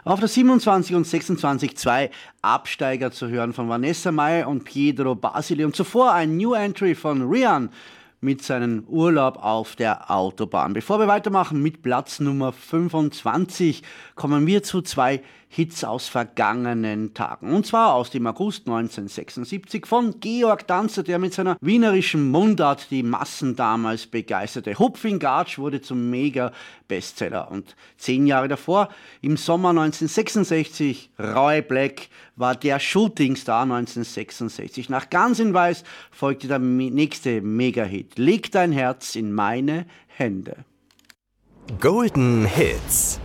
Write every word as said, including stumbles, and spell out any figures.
Auf der siebenundzwanzig und sechsundzwanzig zwei Absteiger zu hören von Vanessa Mai und Pietro Basile. Und zuvor ein New Entry von Rian mit seinem Urlaub auf der Autobahn. Bevor wir weitermachen mit Platz Nummer fünfundzwanzig, kommen wir zu zwei Hits aus vergangenen Tagen. Und zwar aus dem August neunzehnhundertsechsundsiebzig von Georg Danzer, der mit seiner wienerischen Mundart die Massen damals begeisterte. Hupf in Gatsch wurde zum Mega-Bestseller. Und zehn Jahre davor, im Sommer neunzehnhundertsechsundsechzig, Roy Black war der Shootingstar neunzehnhundertsechsundsechzig. Nach Ganz in Weiß folgte der nächste Mega-Hit. Leg dein Herz in meine Hände. Golden Hits.